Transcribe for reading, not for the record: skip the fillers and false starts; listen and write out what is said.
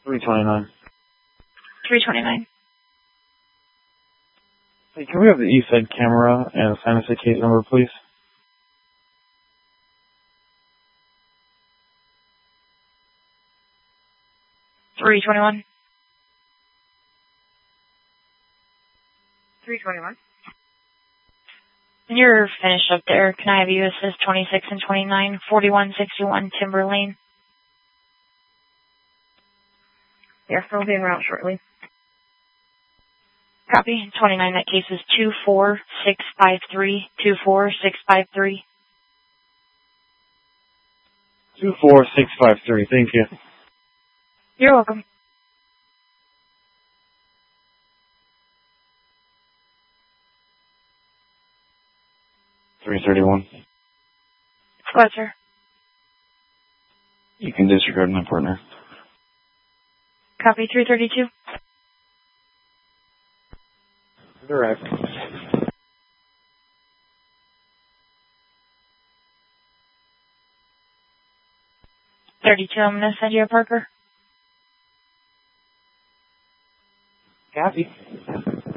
329. 329. Hey, can we have the east side camera and assign us a case number, please? $321. You're finished up there. Can I have you assist 26 and 29, 4161 Timber Lane? Yes, I'll be en route shortly. Copy. 29, that case is 24653. 24653. 24653, thank you. You're welcome. $331. Go ahead, sir. You can disregard my partner. Copy. 332. Direct. 32, I'm going to send you a Parker. Copy.